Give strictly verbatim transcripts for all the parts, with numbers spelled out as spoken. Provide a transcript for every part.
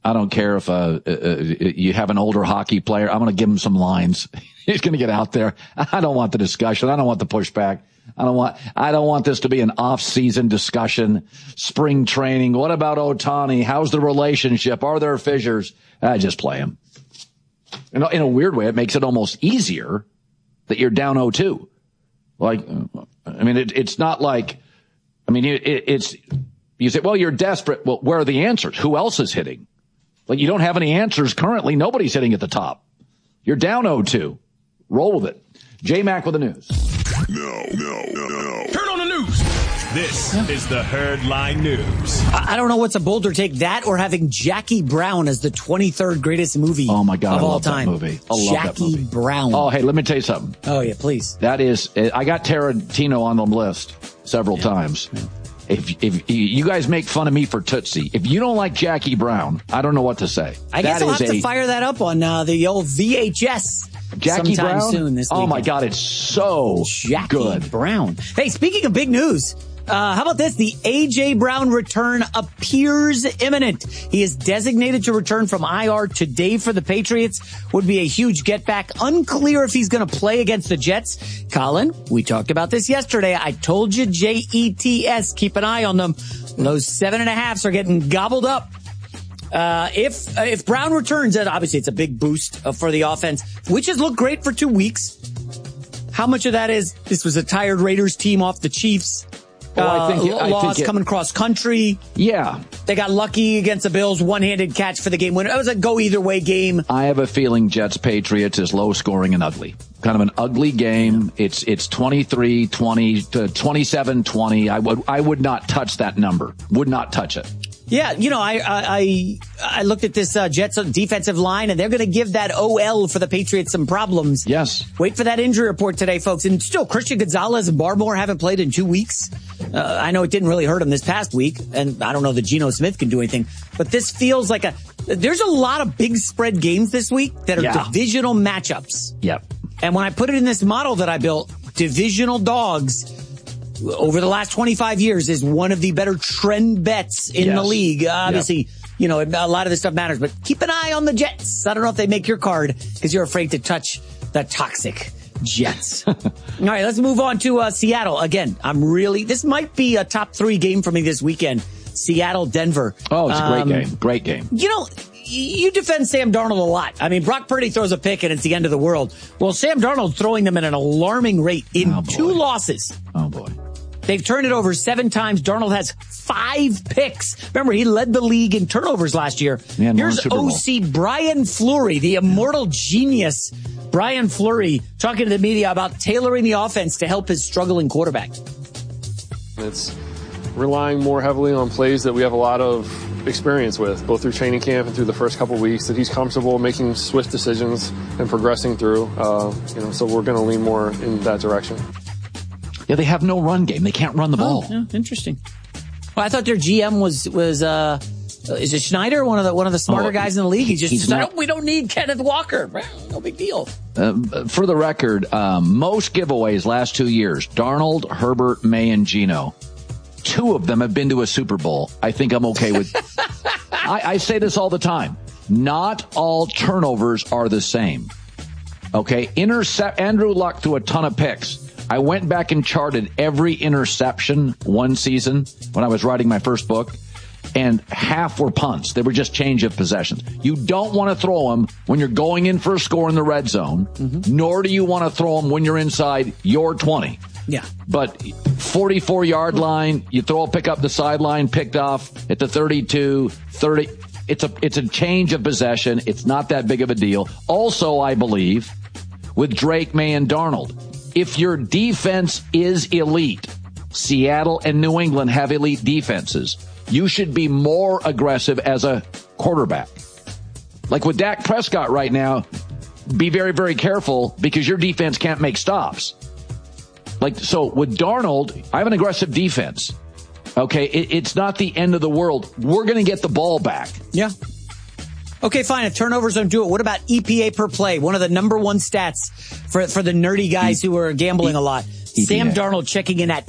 I don't care if uh, uh, you have an older hockey player. I'm going to give him some lines. He's going to get out there. I don't want the discussion. I don't want the pushback. I don't want, I don't want this to be an off-season discussion. Spring training. What about Ohtani? How's the relationship? Are there fissures? I just play him. In a, in a weird way, it makes it almost easier that you're down oh two. Like, I mean, it, it's not like, I mean, it, it, it's, you say, well, you're desperate. Well, where are the answers? Who else is hitting? Like, you don't have any answers currently. Nobody's hitting at the top. You're down oh two. Roll with it. J-Mac with the news. No, no, no, no. Turn on the news. This is the Herdline News. I don't know what's a bolder take, that or having Jackie Brown as the twenty-third greatest movie oh my God, of I all love time. That movie. I love Jackie that movie. Brown. Oh, hey, let me tell you something. Oh, yeah, please. That is, I got Tarantino on the list several yeah. times. Yeah. If, if you guys make fun of me for Tootsie, if you don't like Jackie Brown, I don't know what to say. I guess that I'll have a, to fire that up on uh, the old V H S. Jackie sometime Brown? soon this weekend. Oh my God, it's so Jackie good. Brown. Hey, speaking of big news, uh, how about this? The A J. Brown return appears imminent. He is designated to return from I R today for the Patriots. Would be a huge get back. Unclear if he's going to play against the Jets. Colin, we talked about this yesterday. I told you J E T S, keep an eye on them. Those seven and a halves are getting gobbled up. Uh, if, uh, if Brown returns, and obviously it's a big boost uh, for the offense, which has looked great for two weeks. How much of that is this was a tired Raiders team off the Chiefs? Uh, oh, I think, I loss think it, coming cross country. Yeah. They got lucky against the Bills, one-handed catch for the game winner. It was a go either way game. I have a feeling Jets Patriots is low scoring and ugly. Kind of an ugly game. It's, it's twenty-three twenty to twenty-seven twenty. I would, I would not touch that number. Would not touch it. Yeah, you know, I I I looked at this uh, Jets defensive line, and they're going to give that O L for the Patriots some problems. Yes. Wait for that injury report today, folks. And still, Christian Gonzalez and Barmore haven't played in two weeks. Uh, I know it didn't really hurt them this past week, and I don't know that Geno Smith can do anything. But this feels like a there's a lot of big spread games this week that are yeah. divisional matchups. Yep. And when I put it in this model that I built, divisional dogs over the last twenty-five years is one of the better trend bets in yes. the league. Obviously, yep. you know, a lot of this stuff matters, but keep an eye on the Jets. I don't know if they make your card because you're afraid to touch the toxic Jets. All right, let's move on to uh, Seattle. Again, I'm really, this might be a top three game for me this weekend. Seattle, Denver. Oh, it's a great um, game. Great game. You know, you defend Sam Darnold a lot. I mean, Brock Purdy throws a pick and it's the end of the world. Well, Sam Darnold throwing them at an alarming rate in oh, two losses. Oh, boy. They've turned it over seven times. Darnold has five picks. Remember, he led the league in turnovers last year. Yeah, here's O C Brian Fleury, the immortal genius. Brian Fleury talking to the media about tailoring the offense to help his struggling quarterback. It's relying more heavily on plays that we have a lot of experience with, both through training camp and through the first couple of weeks, that he's comfortable making swift decisions and progressing through. Uh, you know, so we're going to lean more in that direction. Yeah, they have no run game. They can't run the ball. Oh, yeah, interesting. Well, I thought their G M was was uh, is it Schneider, one of the one of the smarter oh, guys in the league? He just said, not, we don't need Kenneth Walker. No big deal. Uh, for the record, um, most giveaways last two years: Darnold, Herbert, May, and Geno. Two of them have been to a Super Bowl. I think I'm okay with. I, I say this all the time. Not all turnovers are the same. Okay, intercept. Andrew Luck threw a ton of picks. I went back and charted every interception one season when I was writing my first book, and half were punts. They were just change of possessions. You don't want to throw them when you're going in for a score in the red zone, mm-hmm. nor do you want to throw them when you're inside your twenty. Yeah. But forty-four yard line, you throw a pick up the sideline, picked off at the thirty-two, thirty. It's a, it's a change of possession. It's not that big of a deal. Also, I believe with Drake, May, and Darnold, if your defense is elite, Seattle and New England have elite defenses, you should be more aggressive as a quarterback. Like with Dak Prescott right now, be very, very careful because your defense can't make stops. Like, so with Darnold, I have an aggressive defense. Okay, it, it's not the end of the world. We're going to get the ball back. Yeah. Okay, fine. If turnovers don't do it, what about E P A per play? One of the number one stats for for the nerdy guys e- who are gambling e- a lot. E P A. Sam Darnold checking in at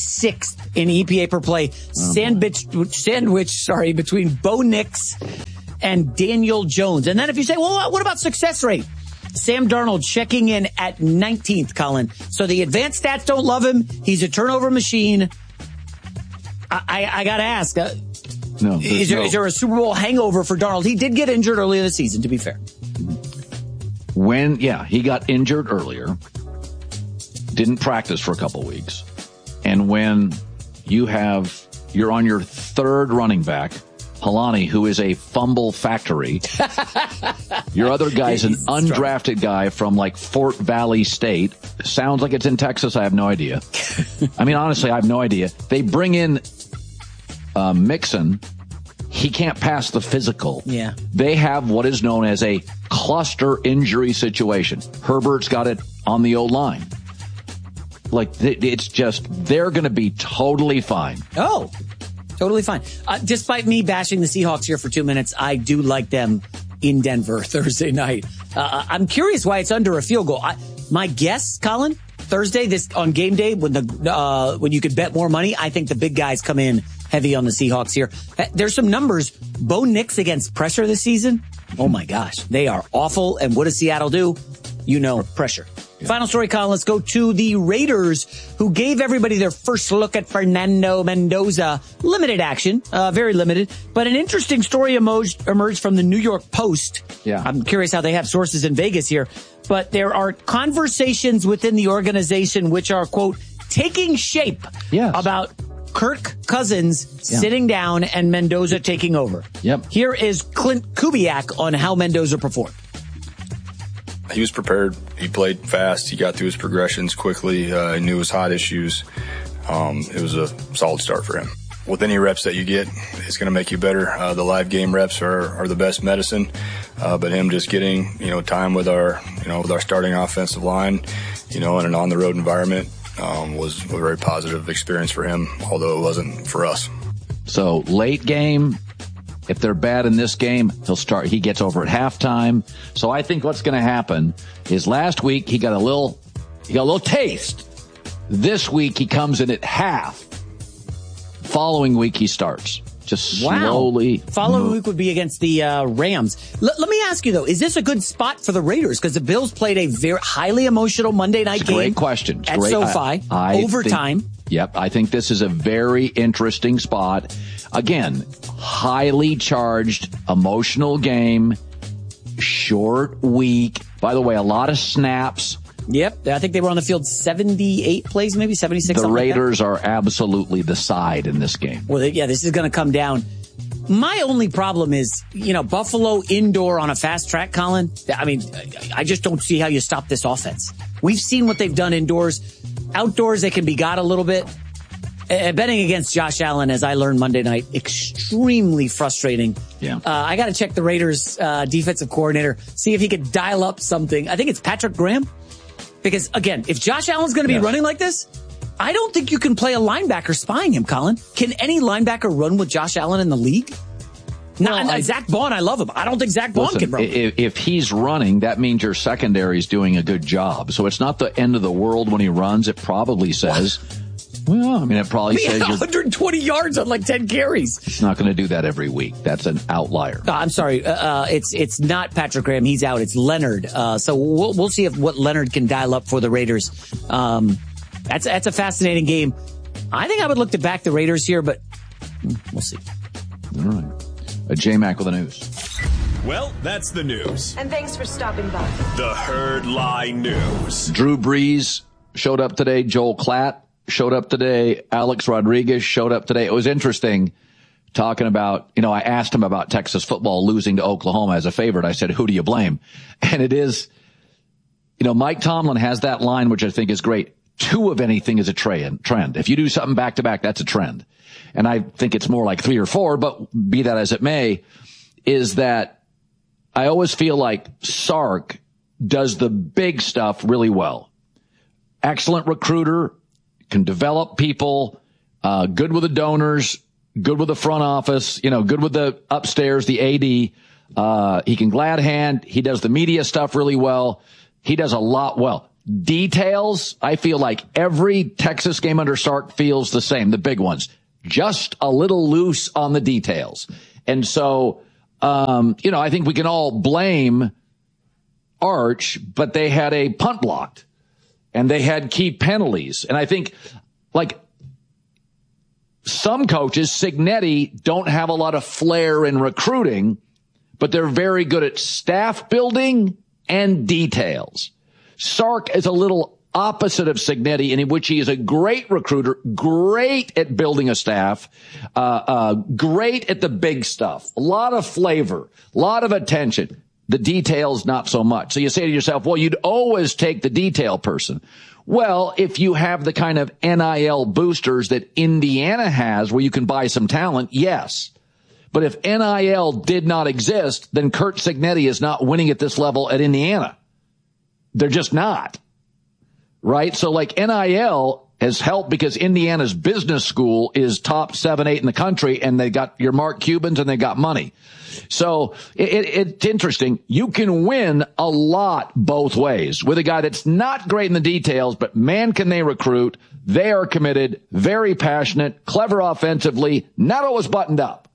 twenty-sixth in E P A per play. Oh, sandwich, sandwich, sorry, between Bo Nix and Daniel Jones. And then if you say, well, what about success rate? Sam Darnold checking in at nineteenth, Colin. So the advanced stats don't love him. He's a turnover machine. I, I, I got to ask, uh, no, is, there, no. is there a Super Bowl hangover for Darnold? He did get injured earlier this season, to be fair. When, yeah, he got injured earlier, didn't practice for a couple weeks. And when you have, you're on your third running back, Halani, who is a fumble factory. Your other guy's an undrafted guy from like Fort Valley State. Sounds like it's in Texas. I have no idea. I mean, honestly, I have no idea. They bring in uh, Mixon. He can't pass the physical. Yeah. They have what is known as a cluster injury situation. Herbert's got it on the O-line. Like, it's just, they're going to be totally fine. Oh, totally fine. Uh, despite me bashing the Seahawks here for two minutes, I do like them in Denver Thursday night. Uh, I'm curious why it's under a field goal. I, my guess, Colin, Thursday, this on game day, when the uh, when you could bet more money, I think the big guys come in heavy on the Seahawks here. There's some numbers. Bo Nix against pressure this season. Oh my gosh, they are awful. And what does Seattle do? You know, pressure. Yeah. Final story, Colin. Let's go to the Raiders, who gave everybody their first look at Fernando Mendoza. Limited action, uh, very limited, but an interesting story emerged, emerged from the New York Post. Yeah. I'm curious how they have sources in Vegas here, but there are conversations within the organization which are, quote, taking shape yes. about Kirk Cousins yeah. sitting down and Mendoza taking over. Yep. Here is Clint Kubiak on how Mendoza performed. He was prepared. He played fast. He got through his progressions quickly. Uh, he knew his hot issues. Um, it was a solid start for him. With any reps that you get, it's going to make you better. Uh, the live game reps are, are the best medicine. Uh, but him just getting, you know, time with our, you know, with our starting offensive line, you know, in an on-the-road environment, um, was a very positive experience for him, although it wasn't for us. So late game. If they're bad in this game, he'll start, he gets over at halftime. So I think what's going to happen is last week he got a little, he got a little taste. This week he comes in at half. Following week he starts. Just slowly. Wow. Following move. week would be against the uh, Rams. L- let me ask you though, is this a good spot for the Raiders? Because the Bills played a very highly emotional Monday night it's a game. Great question. It's at great. SoFi. I, I overtime. Think, yep. I think this is a very interesting spot. Again, highly charged, emotional game, short week. By the way, a lot of snaps. Yep. I think they were on the field seventy-eight plays, maybe seventy-six. The Raiders like are absolutely the side in this game. Well, yeah, this is going to come down. My only problem is, you know, Buffalo indoor on a fast track, Colin. I mean, I just don't see how you stop this offense. We've seen what they've done indoors. Outdoors, they can be got a little bit. Uh, betting against Josh Allen, as I learned Monday night, extremely frustrating. Yeah. Uh, I got to check the Raiders uh, defensive coordinator, see if he could dial up something. I think it's Patrick Graham. Because, again, if Josh Allen's going to be yes. running like this, I don't think you can play a linebacker spying him, Colin. Can any linebacker run with Josh Allen in the league? No, well, I, Zach Bond, I love him. I don't think Zach Bond listen, can run. If, if he's running, that means your secondary is doing a good job. So it's not the end of the world when he runs. It probably says... Well, I mean, it probably he says had one hundred twenty yards on like ten carries. It's not going to do that every week. That's an outlier. Uh, I'm sorry. Uh, uh, it's it's not Patrick Graham. He's out. It's Leonard. Uh, so we'll we'll see if what Leonard can dial up for the Raiders. Um, that's that's a fascinating game. I think I would look to back the Raiders here, but we'll see. All right. Uh, J-Mac with the news. Well, that's the news. And thanks for stopping by. The Herd Lie News. Drew Brees showed up today. Joel Klatt showed up today. Alex Rodriguez showed up today. It was interesting talking about, you know, I asked him about Texas football losing to Oklahoma as a favorite. I said, who do you blame? And it is, you know, Mike Tomlin has that line, which I think is great. Two of anything is a trend. If you do something back to back, that's a trend. And I think it's more like three or four, but be that as it may, is that I always feel like Sark does the big stuff really well. Excellent recruiter. Can develop people, uh, good with the donors, good with the front office, you know, good with the upstairs, the A D. Uh, he can glad hand. He does the media stuff really well. He does a lot well. Details, I feel like every Texas game under Sark feels the same, the big ones. Just a little loose on the details. And so Um, you know, I think we can all blame Arch, but they had a punt blocked and they had key penalties. And I think, like, some coaches, Cignetti, don't have a lot of flair in recruiting, but they're very good at staff building and details. Sark is a little opposite of Cignetti, in which he is a great recruiter, great at building a staff, uh, uh, great at the big stuff, a lot of flavor, a lot of attention. The details, not so much. So you say to yourself, well, you'd always take the detail person. Well, if you have the kind of N I L boosters that Indiana has where you can buy some talent, yes. But if N I L did not exist, then Curt Cignetti is not winning at this level at Indiana. They're just not. Right? So like N I L has helped because Indiana's business school is top seven, eight in the country, and they got your Mark Cubans and they got money. So it, it, it's interesting. You can win a lot both ways with a guy that's not great in the details, but man, can they recruit. They are committed, very passionate, clever offensively, not always buttoned up.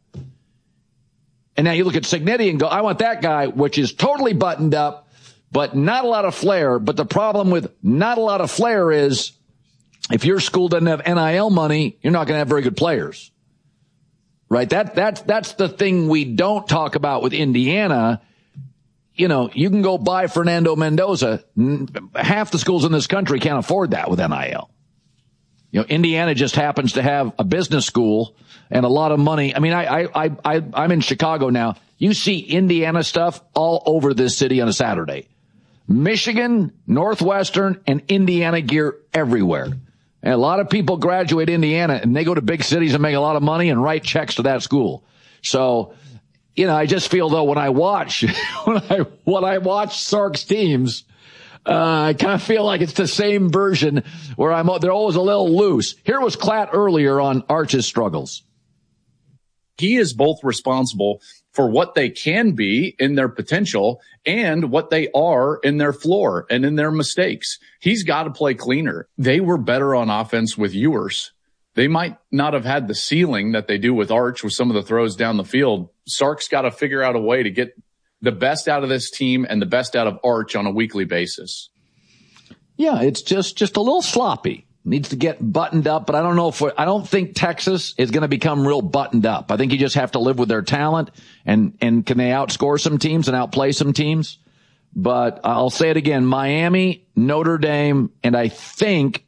And now you look at Cignetti and go, I want that guy, which is totally buttoned up, but not a lot of flair. But the problem with not a lot of flair is if your school doesn't have N I L money, you're not going to have very good players. Right? That, that's, that's the thing we don't talk about with Indiana. You know, you can go buy Fernando Mendoza. Half the schools in this country can't afford that with N I L. You know, Indiana just happens to have a business school and a lot of money. I mean, I, I, I, I'm in Chicago now. You see Indiana stuff all over this city on a Saturday. Michigan, Northwestern, and Indiana gear everywhere. And a lot of people graduate Indiana and they go to big cities and make a lot of money and write checks to that school. So, you know, I just feel though when I watch, when I, when I watch Sark's teams, uh, I kind of feel like it's the same version where I'm, they're always a little loose. Here was Klatt earlier on Arch's struggles. He is both responsible for what they can be in their potential and what they are in their floor and in their mistakes. He's got to play cleaner. They were better on offense with Ewers. They might not have had the ceiling that they do with Arch with some of the throws down the field. Sark's got to figure out a way to get the best out of this team and the best out of Arch on a weekly basis. Yeah, it's just, just a little sloppy. Needs to get buttoned up, but I don't know if I don't think Texas is going to become real buttoned up. I think you just have to live with their talent and, and can they outscore some teams and outplay some teams? But I'll say it again, Miami, Notre Dame, and I think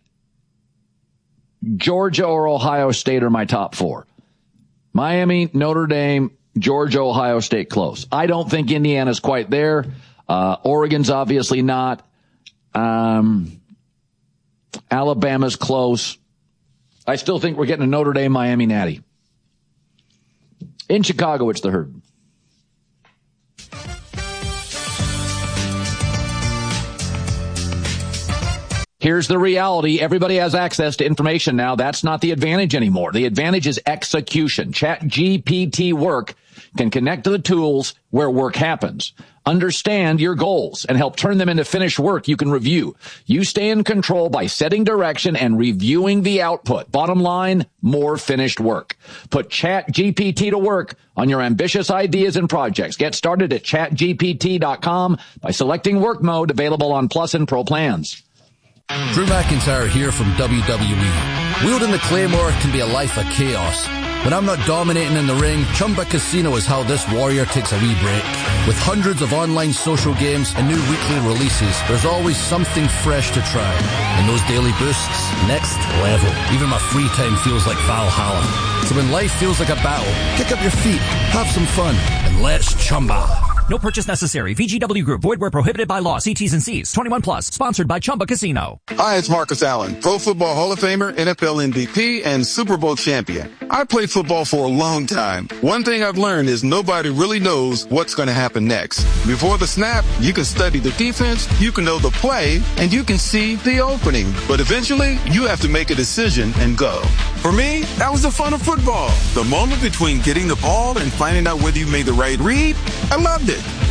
Georgia or Ohio State are my top four. Miami, Notre Dame, Georgia, Ohio State close. I don't think Indiana's quite there. Uh, Oregon's obviously not. Um, Alabama's close. I still think we're getting a Notre Dame, Miami natty. In Chicago, it's the Herd. Here's the reality. Everybody has access to information now. That's not the advantage anymore. The advantage is execution. ChatGPT Work can connect to the tools where work happens. Understand your goals and help turn them into finished work you can review. You stay in control by setting direction and reviewing the output. Bottom line, more finished work. Put ChatGPT to work on your ambitious ideas and projects. Get started at chat G P T dot com by selecting work mode, available on Plus and Pro plans. Drew McIntyre here from W W E. Wielding the Claymore can be a life of chaos. When I'm not dominating in the ring, Chumba Casino is how this warrior takes a wee break. With hundreds of online social games and new weekly releases, there's always something fresh to try. And those daily boosts, next level. Even my free time feels like Valhalla. So when life feels like a battle, kick up your feet, have some fun, and let's Chumba. No purchase necessary. V G W Group. Void where prohibited by law. See T's and C's. twenty-one plus. Sponsored by Chumba Casino. Hi, it's Marcus Allen, Pro Football Hall of Famer, N F L M V P, and Super Bowl champion. I played football for a long time. One thing I've learned is nobody really knows what's going to happen next. Before the snap, you can study the defense, you can know the play, and you can see the opening. But eventually, you have to make a decision and go. For me, that was the fun of football. The moment between getting the ball and finding out whether you made the right read, I loved it.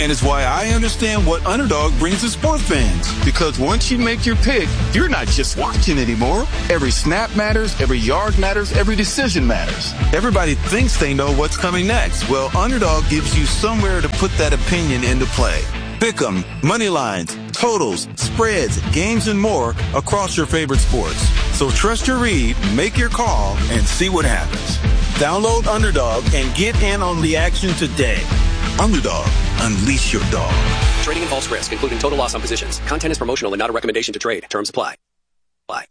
And it's why I understand what Underdog brings to sports fans. Because once you make your pick, you're not just watching anymore. Every snap matters, every yard matters, every decision matters. Everybody thinks they know what's coming next. Well, Underdog gives you somewhere to put that opinion into play. Pick'em, money lines, totals, spreads, games, and more across your favorite sports. So trust your read, make your call, and see what happens. Download Underdog and get in on the action today. Underdog, unleash your dog. Trading involves risk, including total loss on positions. Content is promotional and not a recommendation to trade. Terms apply. Bye.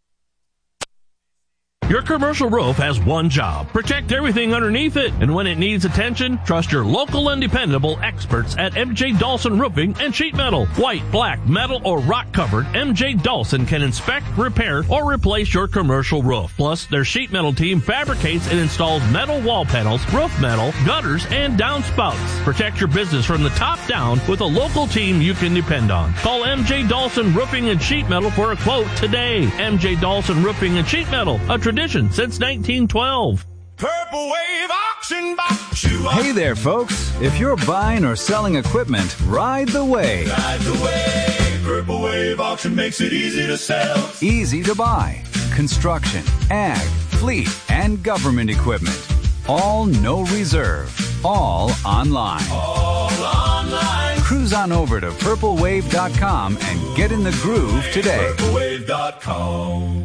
Your commercial roof has one job. Protect everything underneath it. And when it needs attention, trust your local and dependable experts at M J Dawson Roofing and Sheet Metal. White, black, metal, or rock covered, M J Dawson can inspect, repair, or replace your commercial roof. Plus, their sheet metal team fabricates and installs metal wall panels, roof metal, gutters, and downspouts. Protect your business from the top down with a local team you can depend on. Call M J Dawson Roofing and Sheet Metal for a quote today. M J Dawson Roofing and Sheet Metal, a tradition since nineteen twelve. Purple Wave Auction Box. Hey there, folks. If you're buying or selling equipment, ride the wave. Ride the wave. Purple Wave Auction makes it easy to sell. Easy to buy. Construction, ag, fleet, and government equipment. All no reserve. All online. All online. Cruise on over to purple wave dot com and get in the groove today. purple wave dot com.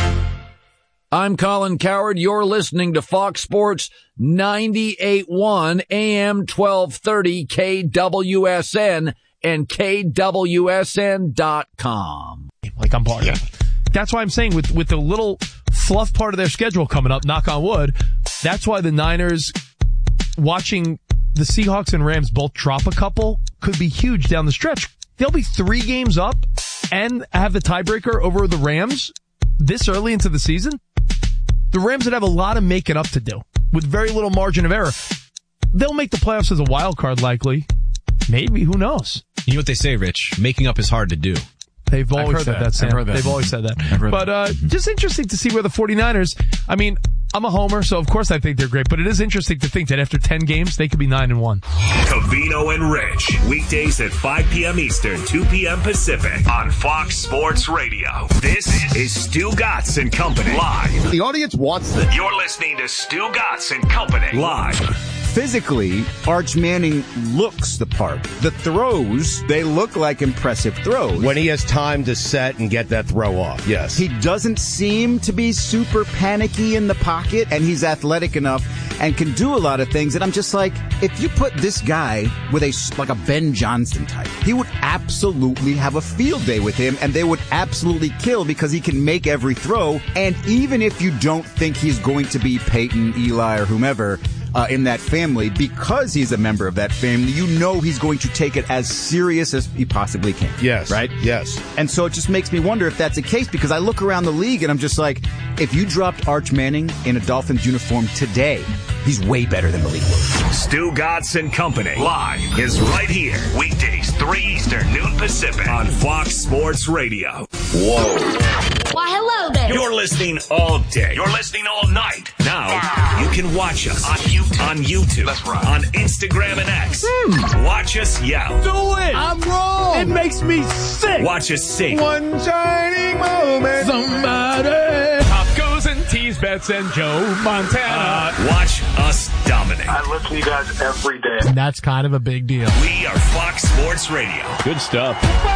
I'm Colin Cowherd. You're listening to Fox Sports ninety-eight point one A M twelve thirty K W S N and K W S N dot com. Like I'm part of it. That's why I'm saying with, with the little fluff part of their schedule coming up, knock on wood, that's why the Niners watching the Seahawks and Rams both drop a couple could be huge down the stretch. They'll be three games up and have the tiebreaker over the Rams this early into the season. The Rams would have a lot of making up to do with very little margin of error. They'll make the playoffs as a wild card likely. Maybe, who knows? You know what they say, Rich? Making up is hard to do. They've always said that, that Sam. I've heard that. They've always said that. I've heard but uh that. just interesting to see where the 49ers, I mean, I'm a homer, so of course I think they're great, but it is interesting to think that after ten games, they could be nine and one. Covino and Rich, weekdays at five p.m. Eastern, two p.m. Pacific on Fox Sports Radio. This is Stu Gatz and Company live. The audience wants this. You're listening to Stu Gatz and Company live. Physically, Arch Manning looks the part. The throws, they look like impressive throws. When he has time to set and get that throw off, yes. He doesn't seem to be super panicky in the pocket, and he's athletic enough and can do a lot of things. And I'm just like, if you put this guy with a, like a Ben Johnson type, he would absolutely have a field day with him, and they would absolutely kill because he can make every throw. And even if you don't think he's going to be Peyton, Eli, or whomever, Uh, in that family, because he's a member of that family, you know he's going to take it as serious as he possibly can. Yes. Right? Yes. And so it just makes me wonder if that's the case, because I look around the league and I'm just like, if you dropped Arch Manning in a Dolphins uniform today, he's way better than Malik Willis. Stu Gatz and Company live is right here. Weekdays, three Eastern, noon Pacific on Fox Sports Radio. Whoa. Why, hello there. You're listening all day. You're listening all night. Now, you can watch us on YouTube, on, YouTube, That's right. on Instagram and X. Hmm. Watch us yell. Do it! I'm wrong! It makes me sick! Watch us sing. One shining moment. Somebody! Tacos and tease bets and Joe Montana. Uh, watch us dominate. I listen to you guys every day. And that's kind of a big deal. We are Fox Sports Radio. Good stuff.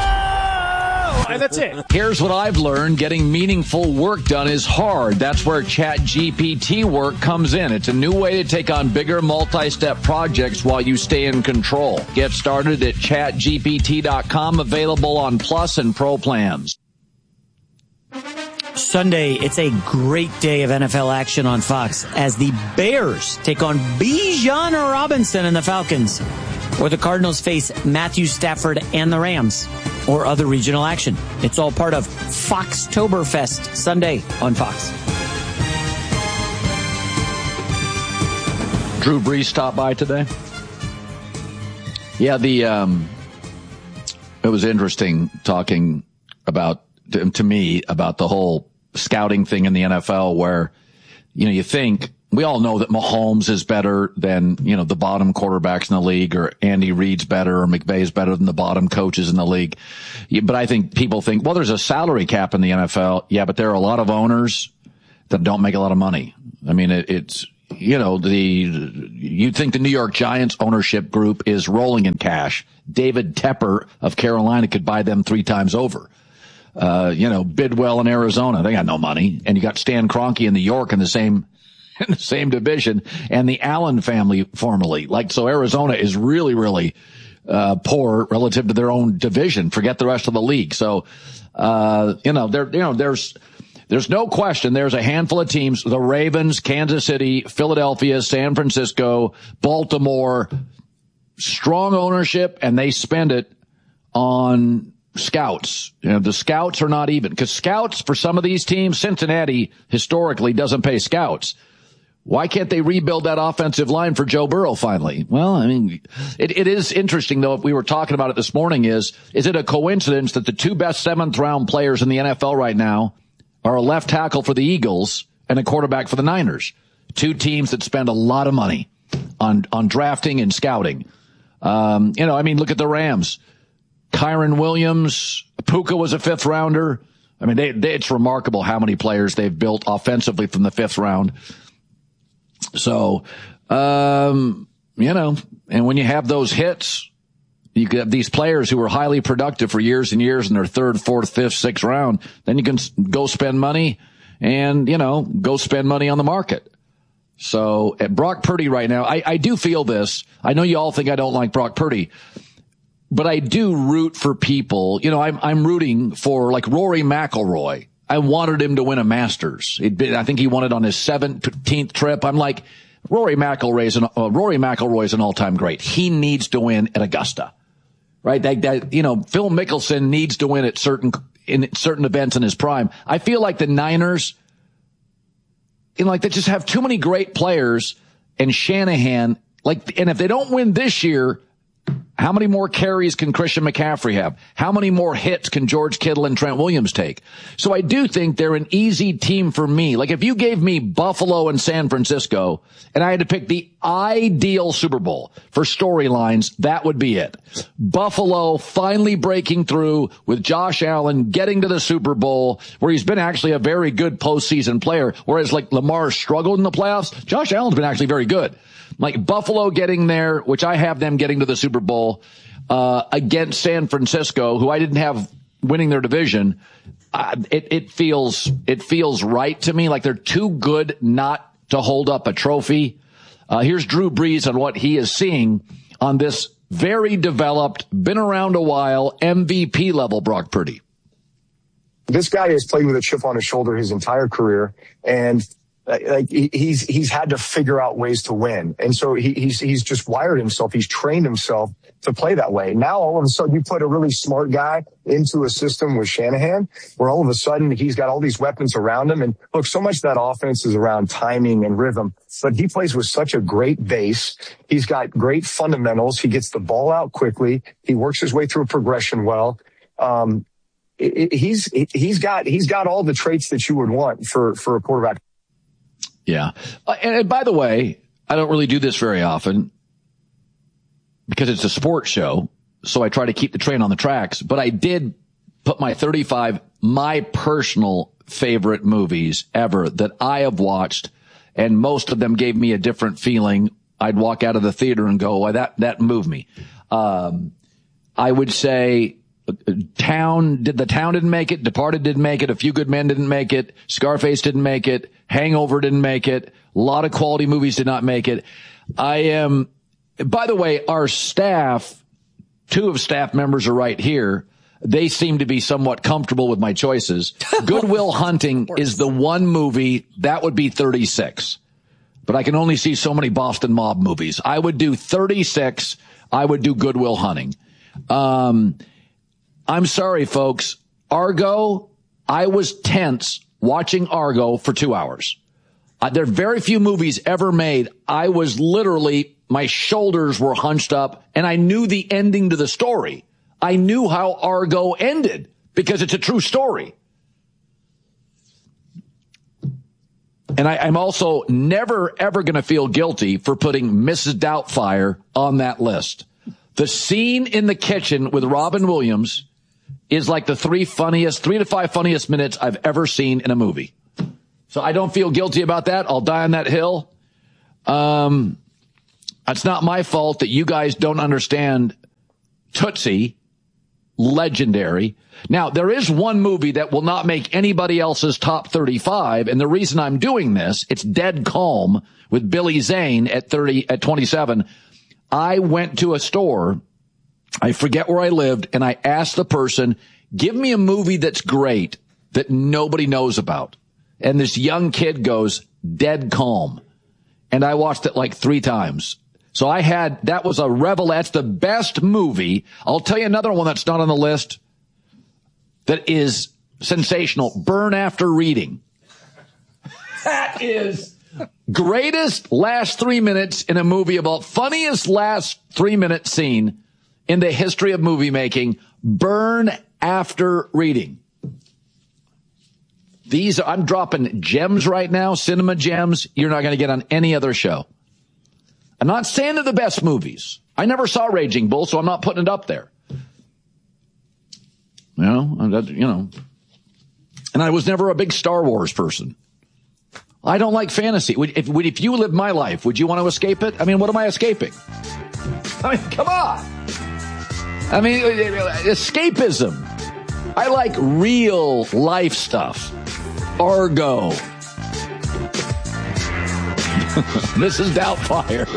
And that's it. Here's what I've learned. Getting meaningful work done is hard. That's where Chat G P T work comes in. It's a new way to take on bigger multi-step projects while you stay in control. Get started at chat G P T dot com, available on Plus and Pro plans. Sunday, it's a great day of N F L action on Fox as the Bears take on Bijan Robinson and the Falcons, or the Cardinals face Matthew Stafford and the Rams, or other regional action. It's all part of Foxtoberfest Sunday on Fox. Drew Brees stopped by today. Yeah, the um, it was interesting talking about to, to me about the whole scouting thing in the N F L, where you know you think we all know that Mahomes is better than, you know, the bottom quarterbacks in the league, or Andy Reid's better, or McVay's better than the bottom coaches in the league. But I think people think, well, there's a salary cap in the N F L. Yeah, but there are a lot of owners that don't make a lot of money. I mean, it, it's, you know, the, you'd think the New York Giants ownership group is rolling in cash. David Tepper of Carolina could buy them three times over. Uh, you know, Bidwell in Arizona, they got no money. And you got Stan Kroenke in New York in the same, in the same division, and the Allen family formerly. Like, so Arizona is really, really, uh, poor relative to their own division. Forget the rest of the league. So, uh, you know, there, you know, there's, there's no question there's a handful of teams, the Ravens, Kansas City, Philadelphia, San Francisco, Baltimore, strong ownership, and they spend it on scouts. You know, the scouts are not even, because scouts for some of these teams, Cincinnati historically doesn't pay scouts. Why can't they rebuild that offensive line for Joe Burrow finally? Well, I mean, it, it is interesting, though, if we were talking about it this morning, is, is it a coincidence that the two best seventh round players in the N F L right now are a left tackle for the Eagles and a quarterback for the Niners? Two teams that spend a lot of money on, on drafting and scouting. Um, you know, I mean, look at the Rams. Kyron Williams, Puka was a fifth rounder. I mean, they, they, it's remarkable how many players they've built offensively from the fifth round. So, um, you know, and when you have those hits, you get these players who were highly productive for years and years in their third, fourth, fifth, sixth round. Then you can go spend money and, you know, go spend money on the market. So at Brock Purdy right now, I, I do feel this. I know you all think I don't like Brock Purdy, but I do root for people. You know, I'm, I'm rooting for like Rory McIlroy. I wanted him to win a Masters. It'd been, I think he won it on his seventeenth trip. I'm like, Rory McIlroy's an, uh, Rory McIlroy's an all-time great. He needs to win at Augusta, right? That, that, you know, Phil Mickelson needs to win at certain, in certain events in his prime. I feel like the Niners, in like, they just have too many great players, and Shanahan, like, and if they don't win this year, how many more carries can Christian McCaffrey have? How many more hits can George Kittle and Trent Williams take? So I do think they're an easy team for me. Like, if you gave me Buffalo and San Francisco and I had to pick the ideal Super Bowl for storylines, that would be it. Buffalo finally breaking through with Josh Allen getting to the Super Bowl, where he's been actually a very good postseason player, whereas like Lamar struggled in the playoffs. Josh Allen's been actually very good. Like Buffalo getting there, which I have them getting to the Super Bowl, uh, against San Francisco, who I didn't have winning their division. Uh, it, it feels, it feels right to me. Like they're too good not to hold up a trophy. Uh, here's Drew Brees on what he is seeing on this very developed, been around a while, M V P level Brock Purdy. This guy has played with a chip on his shoulder his entire career, and like he's he's had to figure out ways to win, and so he, he's he's just wired himself. He's trained himself to play that way. Now all of a sudden you put a really smart guy into a system with Shanahan, where all of a sudden he's got all these weapons around him. And look, so much of that offense is around timing and rhythm, but he plays with such a great base. He's got great fundamentals. He gets the ball out quickly. He works his way through a progression well. Um, it, it, he's he's got he's got all the traits that you would want for for a quarterback. Yeah. Uh, and by the way, I don't really do this very often because it's a sports show, so I try to keep the train on the tracks. But I did put my thirty-five, my personal favorite movies ever that I have watched, and most of them gave me a different feeling. I'd walk out of the theater and go, well, that, that moved me. Um, I would say Town, did the Town didn't make it, Departed didn't make it, A Few Good Men didn't make it, Scarface didn't make it, Hangover didn't make it, a lot of quality movies did not make it. I am, by the way, our staff, two of staff members are right here. They seem to be somewhat comfortable with my choices. Good Will Hunting is the one movie that would be thirty-six, but I can only see so many Boston Mob movies. I would do thirty-six. I would do Good Will Hunting. Um, I'm sorry, folks. Argo, I was tense watching Argo for two hours. Uh, there are very few movies ever made. I was literally, my shoulders were hunched up, and I knew the ending to the story. I knew how Argo ended because it's a true story. And I, I'm also never, ever going to feel guilty for putting Missus Doubtfire on that list. The scene in the kitchen with Robin Williams is like the three funniest, three to five funniest minutes I've ever seen in a movie. So I don't feel guilty about that. I'll die on that hill. Um, it's not my fault that you guys don't understand Tootsie, legendary. Now, there is one movie that will not make anybody else's top thirty-five, and the reason I'm doing this, it's Dead Calm with Billy Zane at thirty, at twenty-seven. I went to a store, I forget where I lived, and I asked the person, give me a movie that's great that nobody knows about. And this young kid goes, Dead Calm. And I watched it like three times. So I had, that was a revel. That's the best movie. I'll tell you another one that's not on the list that is sensational. Burn After Reading. That is greatest last three minutes in a movie about funniest last three minute scene in the history of movie making. Burn After Reading. These are, I'm dropping gems right now, cinema gems you're not going to get on any other show. I'm not saying they're the best movies. I never saw Raging Bull, so I'm not putting it up there. You know, you know. And I was never a big Star Wars person. I don't like fantasy. If, if you lived my life, would you want to escape it? I mean, what am I escaping? I mean, come on. I mean, escapism. I like real life stuff. Argo. Missus Doubtfire.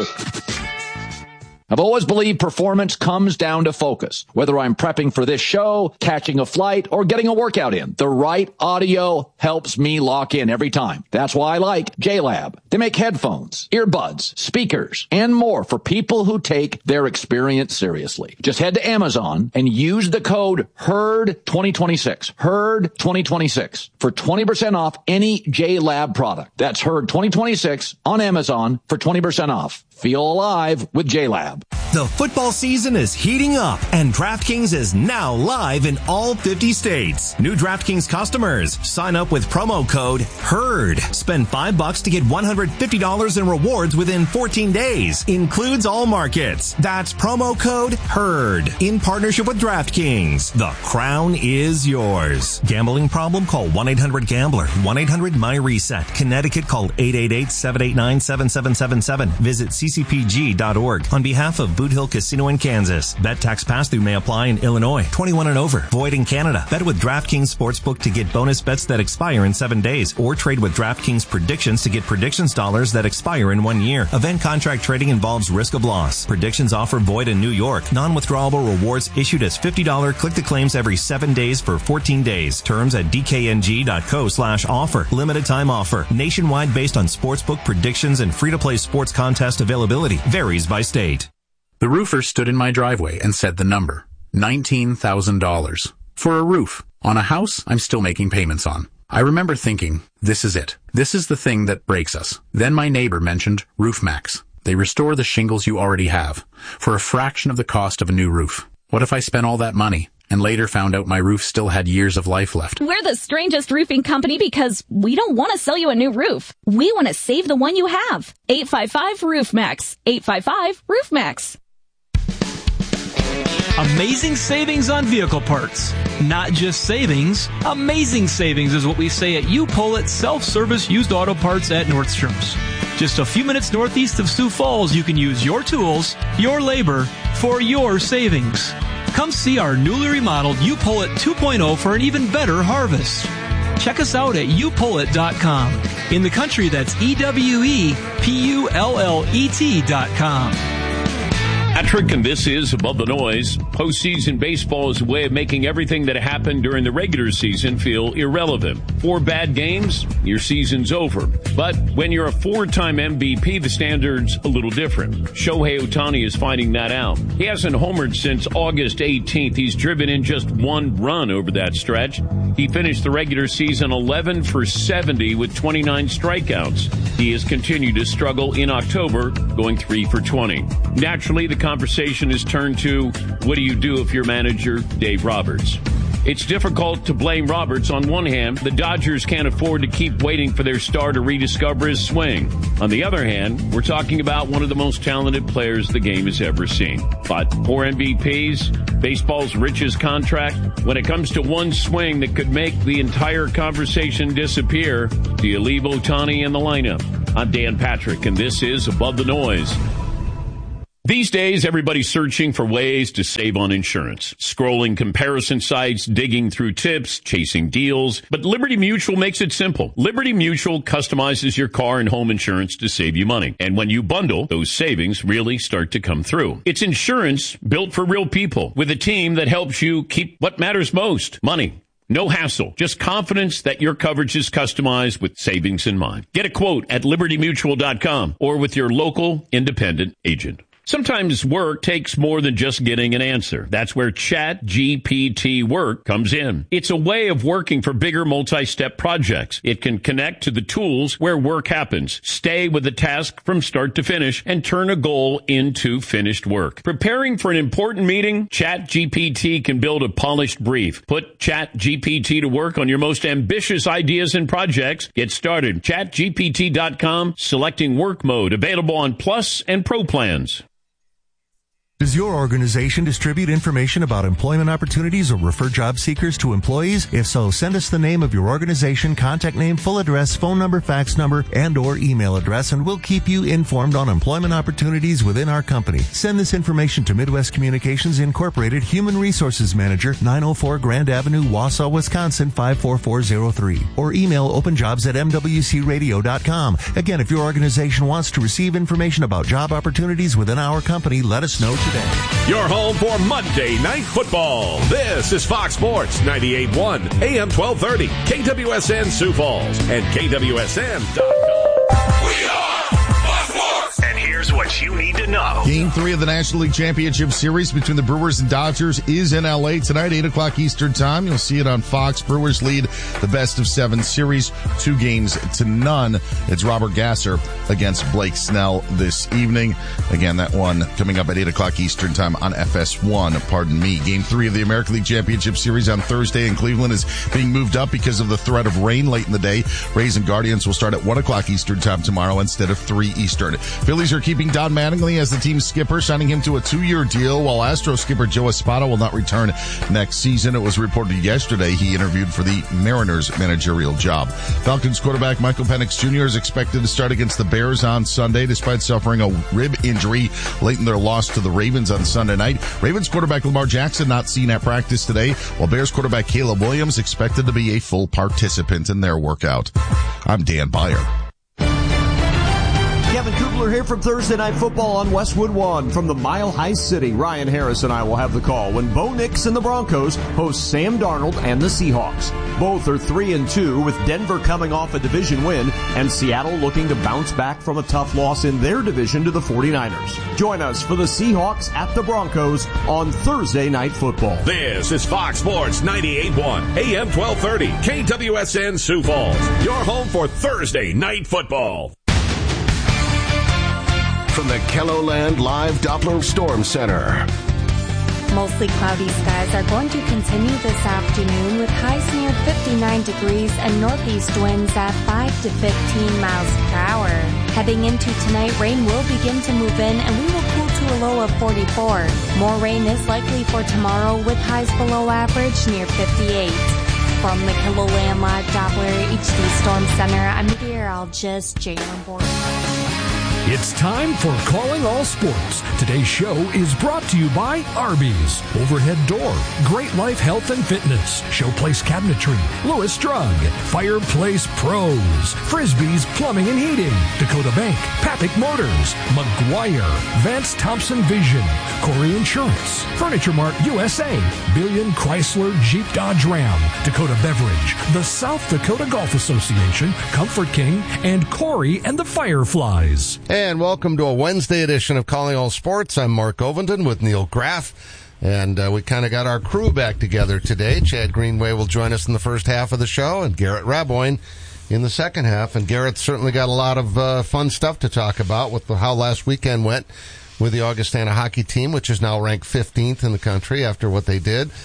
I've always believed performance comes down to focus. Whether I'm prepping for this show, catching a flight, or getting a workout in, the right audio helps me lock in every time. That's why I like J-Lab. They make headphones, earbuds, speakers, and more for people who take their experience seriously. Just head to Amazon and use the code HERD twenty twenty-six. HERD twenty twenty-six for twenty percent off any J-Lab product. That's HERD twenty twenty-six on Amazon for twenty percent off. Feel alive with J-Lab. The football season is heating up, and DraftKings is now live in all fifty states. New DraftKings customers, sign up with promo code HERD. Spend five bucks to get one hundred fifty dollars in rewards within fourteen days. Includes all markets. That's promo code HERD. In partnership with DraftKings. The crown is yours. Gambling problem? Call one eight hundred gambler. one eight hundred my reset. Connecticut, call eight eight eight, seven eight nine, seven seven seven seven. Visit c c p g dot org. On behalf of Boot Hill Casino in Kansas. Bet tax pass-through may apply in Illinois. twenty-one and over. Void in Canada. Bet with DraftKings Sportsbook to get bonus bets that expire in seven days. Or trade with DraftKings Predictions to get predictions dollars that expire in one year. Event contract trading involves risk of loss. Predictions offer void in New York. Non-withdrawable rewards issued as fifty dollars click-to-claims every seven days for fourteen days. Terms at d k n g dot co slash offer. Limited time offer. Nationwide based on sportsbook predictions and free-to-play sports contest availability. Varies by state. The roofer stood in my driveway and said the number. nineteen thousand dollars. For a roof. On a house I'm still making payments on. I remember thinking, this is it. This is the thing that breaks us. Then my neighbor mentioned RoofMax. They restore the shingles you already have for a fraction of the cost of a new roof. What if I spent all that money and later found out my roof still had years of life left? We're the strangest roofing company because we don't want to sell you a new roof. We want to save the one you have. eight five five roof max. eight five five roof max. Amazing savings on vehicle parts. Not just savings, amazing savings is what we say at U-Pull-It Self-Service Used Auto Parts at Nordstrom's. Just a few minutes northeast of Sioux Falls, you can use your tools, your labor, for your savings. Come see our newly remodeled U-Pull-It two point oh for an even better harvest. Check us out at U Pull It dot com. In the country, that's E W E P U L L E T dot com. Patrick, and this is Above the Noise. Postseason baseball is a way of making everything that happened during the regular season feel irrelevant. Four bad games, your season's over. But when you're a four-time M V P, the standard's a little different. Shohei Ohtani is finding that out. He hasn't homered since August eighteenth. He's driven in just one run over that stretch. He finished the regular season eleven for seventy with twenty-nine strikeouts. He has continued to struggle in October, going three for twenty. Naturally, the conversation is turned to, what do you do if you're manager Dave Roberts? It's difficult to blame Roberts. On one hand, the Dodgers can't afford to keep waiting for their star to rediscover his swing. On the other hand, we're talking about one of the most talented players the game has ever seen. But four M V Ps, baseball's richest contract, when it comes to one swing that could make the entire conversation disappear, do you leave Ohtani in the lineup? I'm Dan Patrick, and this is Above the Noise. These days, everybody's searching for ways to save on insurance. Scrolling comparison sites, digging through tips, chasing deals. But Liberty Mutual makes it simple. Liberty Mutual customizes your car and home insurance to save you money. And when you bundle, those savings really start to come through. It's insurance built for real people with a team that helps you keep what matters most, money. No hassle, just confidence that your coverage is customized with savings in mind. Get a quote at liberty mutual dot com or with your local independent agent. Sometimes work takes more than just getting an answer. That's where Chat G P T Work comes in. It's a way of working for bigger multi-step projects. It can connect to the tools where work happens, stay with the task from start to finish, and turn a goal into finished work. Preparing for an important meeting? Chat G P T can build a polished brief. Put Chat G P T to work on your most ambitious ideas and projects. Get started. chat G P T dot com, selecting work mode, available on Plus and Pro plans. Does your organization distribute information about employment opportunities or refer job seekers to employees? If so, send us the name of your organization, contact name, full address, phone number, fax number, and or email address, and we'll keep you informed on employment opportunities within our company. Send this information to Midwest Communications Incorporated, Human Resources Manager, nine oh four Grand Avenue, Wausau, Wisconsin, five four four zero three. Or email openjobs at m w c radio dot com. Again, if your organization wants to receive information about job opportunities within our company, let us know today. Your home for Monday Night Football. This is Fox Sports ninety-eight point one, A M twelve thirty, K W S N Sioux Falls, and K W S N dot com. We are Fox Sports. And here's what you need to know. Game three of the National League Championship Series between the Brewers and Dodgers is in L A tonight, eight o'clock Eastern Time. You'll see it on Fox. Brewers lead the best of seven series, two games to none. It's Robert Gasser against Blake Snell this evening. Again, that one coming up at eight o'clock Eastern Time on F S one. Pardon me. Game three of the American League Championship Series on Thursday in Cleveland is being moved up because of the threat of rain late in the day. Rays and Guardians will start at one o'clock Eastern Time tomorrow instead of three Eastern. Phillies are keeping Don Mattingly as the team's skipper, signing him to a two-year deal, while Astros skipper Joe Espada will not return next season. It was reported yesterday he interviewed for the Mariners managerial job. Falcons quarterback Michael Penix Junior is expected to start against the Bears on Sunday, despite suffering a rib injury late in their loss to the Ravens on Sunday night. Ravens quarterback Lamar Jackson not seen at practice today, while Bears quarterback Caleb Williams expected to be a full participant in their workout. I'm Dan Byer. Kevin Kugler here from Thursday Night Football on Westwood One from the Mile High City. Ryan Harris and I will have the call when Bo Nix and the Broncos host Sam Darnold and the Seahawks. Both are three and two, with Denver coming off a division win and Seattle looking to bounce back from a tough loss in their division to the forty-niners. Join us for the Seahawks at the Broncos on Thursday Night Football. This is Fox Sports ninety-eight point one, A M twelve thirty, K W S N Sioux Falls. Your home for Thursday Night Football. From the KELOLAND Live Doppler Storm Center. Mostly cloudy skies are going to continue this afternoon with highs near fifty-nine degrees and northeast winds at five to fifteen miles per hour. Heading into tonight, rain will begin to move in and we will cool to a low of forty-four. More rain is likely for tomorrow with highs below average near fifty-eight. From the KELOLAND Live Doppler H D Storm Center, I'm meteorologist Jalen Bortman. It's time for Calling All Sports. Today's show is brought to you by Arby's, Overhead Door, Great Life Health and Fitness, Showplace Cabinetry, Lewis Drug, Fireplace Pros, Frisbee's Plumbing and Heating, Dakota Bank, Papik Motors, McGuire, Vance Thompson Vision, Corey Insurance, Furniture Mart U S A, Billion Chrysler Jeep Dodge Ram, Dakota Beverage, the South Dakota Golf Association, Comfort King, and Corey and the Fireflies. And welcome to a Wednesday edition of Calling All Sports. I'm Mark Ovenden with Neil Graff, and uh, we kind of got our crew back together today. Chad Greenway will join us in the first half of the show, and Garrett Raboyne in the second half. And Garrett's certainly got a lot of uh, fun stuff to talk about with how last weekend went with the Augustana hockey team, which is now ranked fifteenth in the country after what they did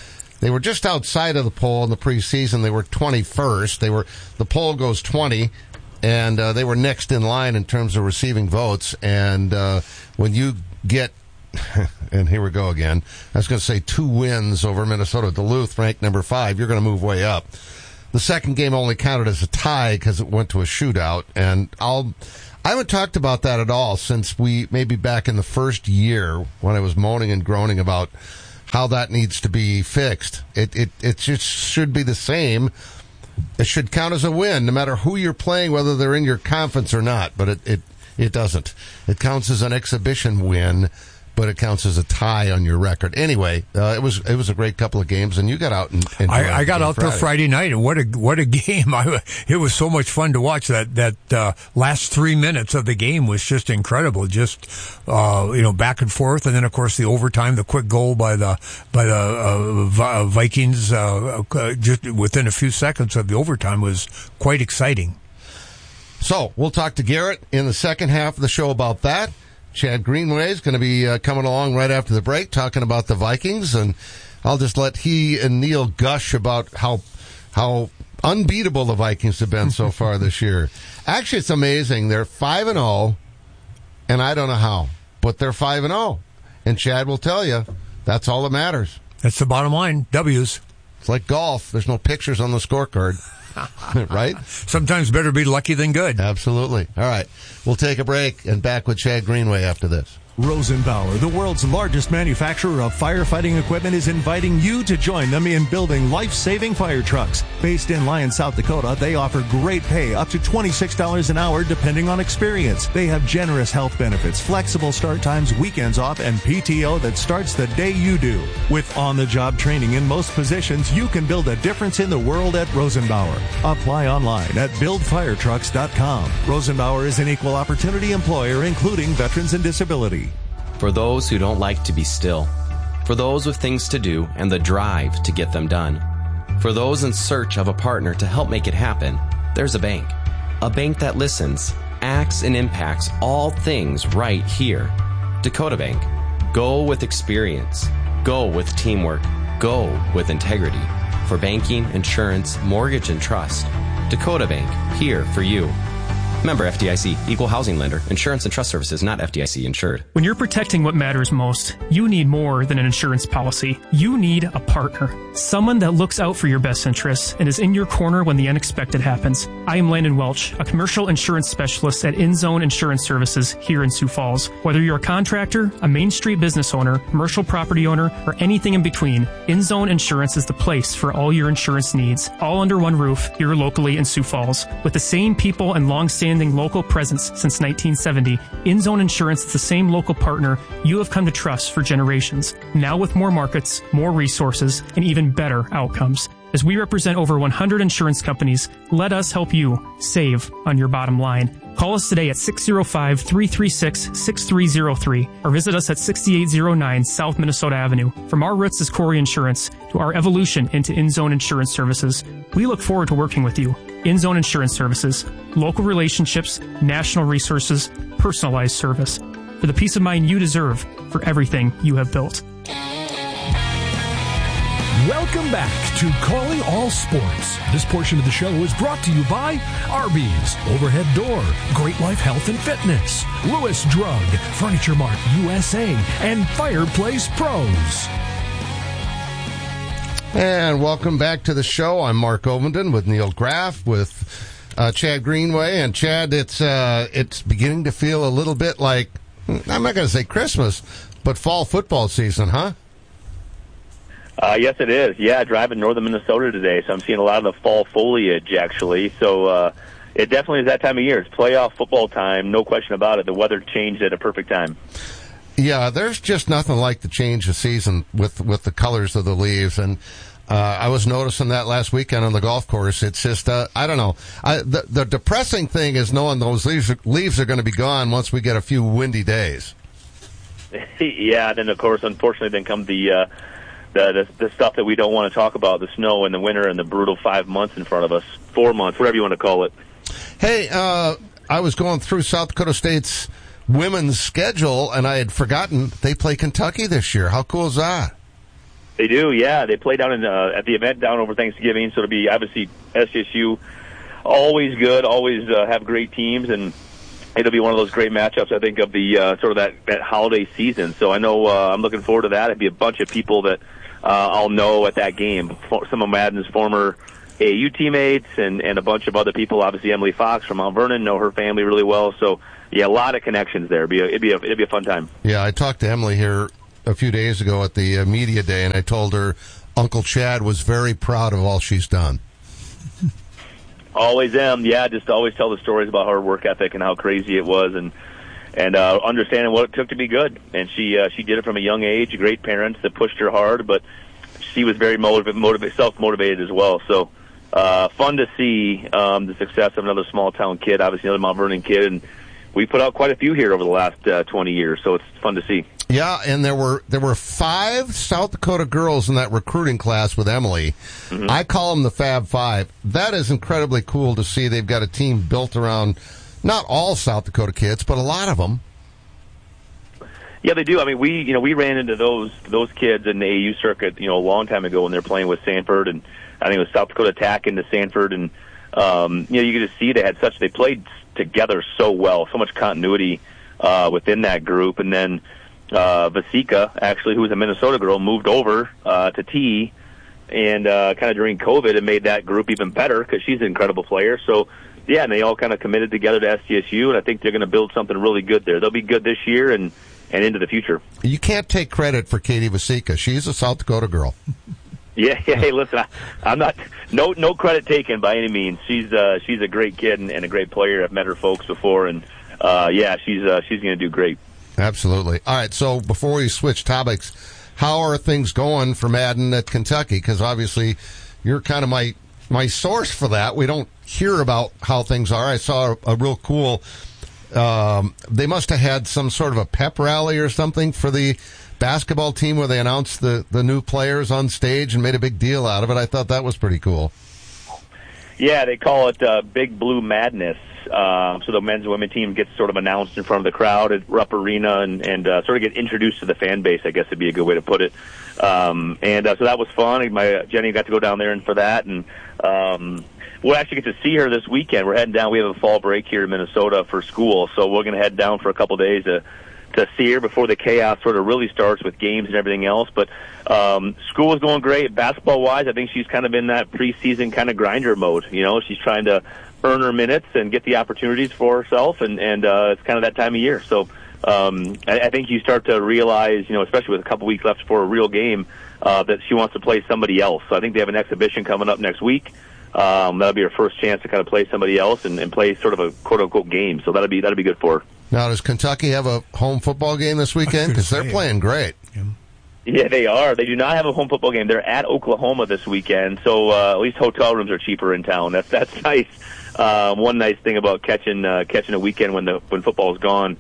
They were just outside of the poll in the preseason. They were twenty-first. They were, the poll goes twenty, and uh, they were next in line in terms of receiving votes. And uh, when you get, and here we go again, I was going to say two wins over Minnesota. Duluth, ranked number five, you're going to move way up. The second game only counted as a tie because it went to a shootout. And I'll, I haven't talked about that at all since we, maybe back in the first year when I was moaning and groaning about how that needs to be fixed. It, it, it just should be the same. It should count as a win, no matter who you're playing, whether they're in your conference or not. But it, it, it doesn't. It counts as an exhibition win, but it counts as a tie on your record. Anyway, uh, it was it was a great couple of games, and you got out and, and I, I got out Friday. there Friday night, and what a what a game! I, it was so much fun to watch. That that uh, last three minutes of the game was just incredible. Just uh, you know, back and forth, and then of course the overtime, the quick goal by the by the uh, Vikings, uh, just within a few seconds of the overtime was quite exciting. So we'll talk to Garrett in the second half of the show about that. Chad Greenway is going to be uh, coming along right after the break, talking about the Vikings, and I'll just let he and Neil gush about how how unbeatable the Vikings have been so far this year. Actually, it's amazing. They're five and zero, and I don't know how, but they're five and zero, and Chad will tell you that's all that matters. That's the bottom line. W's. It's like golf. There's no pictures on the scorecard. Right? Sometimes better be lucky than good. Absolutely. All right. We'll take a break and back with Chad Greenway after this. Rosenbauer, the world's largest manufacturer of firefighting equipment, is inviting you to join them in building life-saving fire trucks. Based in Lyons, South Dakota, they offer great pay, up to twenty-six dollars an hour, depending on experience. They have generous health benefits, flexible start times, weekends off, and P T O that starts the day you do. With on-the-job training in most positions, you can build a difference in the world at Rosenbauer. Apply online at build fire trucks dot com. Rosenbauer is an equal opportunity employer, including veterans and disability. For those who don't like to be still. For those with things to do and the drive to get them done. For those in search of a partner to help make it happen, there's a bank. A bank that listens, acts, and impacts all things right here. Dakota Bank. Go with experience. Go with teamwork. Go with integrity. For banking, insurance, mortgage, and trust. Dakota Bank. Here for you. Member F D I C, Equal Housing Lender, Insurance and Trust Services, not F D I C insured. When you're protecting what matters most, you need more than an insurance policy. You need a partner. Someone that looks out for your best interests and is in your corner when the unexpected happens. I am Landon Welch, a commercial insurance specialist at InZone Insurance Services here in Sioux Falls. Whether you're a contractor, a Main Street business owner, commercial property owner, or anything in between, InZone Insurance is the place for all your insurance needs, all under one roof here locally in Sioux Falls. With the same people and long-standing local presence since nineteen seventy, InZone Insurance is the same local partner you have come to trust for generations. Now with more markets, more resources, and even better outcomes. As we represent over one hundred insurance companies, let us help you save on your bottom line. Call us today at six oh five, three three six, six three oh three or visit us at sixty-eight oh nine South Minnesota Avenue. From our roots as Corey Insurance to our evolution into InZone Insurance Services, we look forward to working with you. InZone Insurance Services, local relationships, national resources, personalized service. For the peace of mind you deserve for everything you have built. Welcome back to Calling All Sports. This portion of the show is brought to you by Arby's, Overhead Door, Great Life Health and Fitness, Lewis Drug, Furniture Mart U S A, and Fireplace Pros. And welcome back to the show. I'm Mark Ovenden with Neil Graff with uh, Chad Greenway. And Chad, it's uh, it's beginning to feel a little bit like, I'm not going to say Christmas, but fall football season, huh? Uh, yes, it is. Yeah, driving northern Minnesota today, so I'm seeing a lot of the fall foliage, actually. So uh, it definitely is that time of year. It's playoff football time, no question about it. The weather changed at a perfect time. Yeah, there's just nothing like the change of season with, with the colors of the leaves. And uh, I was noticing that last weekend on the golf course. It's just, uh, I don't know. I, the, the depressing thing is knowing those leaves, leaves are going to be gone once we get a few windy days. Yeah, then, of course, unfortunately, then come the... Uh, The, the the stuff that we don't want to talk about, the snow and the winter and the brutal five months in front of us, four months, whatever you want to call it. Hey, uh, I was going through South Dakota State's women's schedule, and I had forgotten they play Kentucky this year. How cool is that? They do, yeah. They play down in uh, at the event down over Thanksgiving, so it'll be obviously S C S U always good, always uh, have great teams, and it'll be one of those great matchups, I think, of the uh, sort of that, that holiday season. So I know uh, I'm looking forward to that. It'll be a bunch of people that uh, I'll know at that game. Some of Madden's former A A U teammates and, and a bunch of other people. Obviously, Emily Fox from Mount Vernon, know her family really well. So, yeah, a lot of connections there. It'd be a, it'd be a, it'd be a fun time. Yeah, I talked to Emily here a few days ago at the uh, media day, and I told her Uncle Chad was very proud of all she's done. Always am, yeah. Just always tell the stories about her work ethic and how crazy it was, and and uh, understanding what it took to be good. And she uh, she did it from a young age. Great parents that pushed her hard, but she was very motivated, motivated self motivated as well. So uh, fun to see um, the success of another small town kid, obviously another Mount Vernon kid, and we put out quite a few here over the last uh, twenty years. So it's fun to see. Yeah, and there were there were five South Dakota girls in that recruiting class with Emily. Mm-hmm. I call them the Fab Five. That is incredibly cool to see. They've got a team built around not all South Dakota kids, but a lot of them. Yeah, they do. I mean, we you know we ran into those those kids in the A A U circuit you know a long time ago when they were playing with Sanford, and I think it was South Dakota Tech into Sanford, and um, you know you could just see they had such they played together so well, so much continuity uh, within that group, and then. Uh, Vasika, actually, who was a Minnesota girl, moved over uh, to T, and uh, kind of during COVID, it made that group even better because she's an incredible player. So, yeah, and they all kind of committed together to S C S U, and I think they're going to build something really good there. They'll be good this year and, and into the future. You can't take credit for Katie Vasika. She's a South Dakota girl. Yeah, yeah. Hey, listen, I, I'm not no no credit taken by any means. She's uh, she's a great kid and, and a great player. I've met her folks before, and uh, yeah, she's uh, she's going to do great. Absolutely. All right, so before we switch topics, how are things going for Madden at Kentucky? Because obviously you're kind of my my source for that. We don't hear about how things are. I saw a, a real cool, um, they must have had some sort of a pep rally or something for the basketball team where they announced the, the new players on stage and made a big deal out of it. I thought that was pretty cool. Yeah, they call it uh, Big Blue Madness. Uh, so the men's and women's team gets sort of announced in front of the crowd at Rupp Arena and, and uh, sort of get introduced to the fan base, I guess would be a good way to put it. Um, and uh, so that was fun. My uh, Jenny got to go down there and for that. And um, we'll actually get to see her this weekend. We're heading down. We have a fall break here in Minnesota for school, so we're going to head down for a couple days to to see her before the chaos sort of really starts with games and everything else. But um, school is going great. Basketball-wise, I think she's kind of in that preseason kind of grinder mode. You know, she's trying to earn her minutes and get the opportunities for herself, and, and uh, it's kind of that time of year. So um, I, I think you start to realize, you know, especially with a couple weeks left for a real game, uh, that she wants to play somebody else. So I think they have an exhibition coming up next week. Um, that'll be her first chance to kind of play somebody else and, and play sort of a quote-unquote game. So that'll be that'll be good for her. Now, does Kentucky have a home football game this weekend? Because they're playing great. Yeah. Yeah, they are. They do not have a home football game. They're at Oklahoma this weekend, so uh, at least hotel rooms are cheaper in town. That's that's nice. Uh, one nice thing about catching uh, catching a weekend when the when football's gone.